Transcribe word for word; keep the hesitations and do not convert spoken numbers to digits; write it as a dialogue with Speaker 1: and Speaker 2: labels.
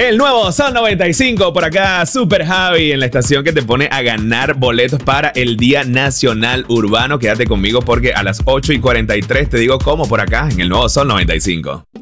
Speaker 1: El nuevo Sol noventa y cinco por acá, Super Javi en la estación que te pone a ganar boletos para el Día Nacional Urbano. Quédate conmigo porque a las ocho y cuarenta y tres te digo cómo por acá en el nuevo Sol noventa y cinco.